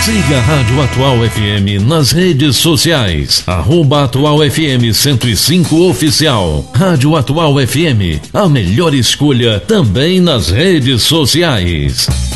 Siga a Rádio Atual FM nas redes sociais. @Atual FM 105 Oficial. Rádio Atual FM, a melhor escolha também nas redes sociais.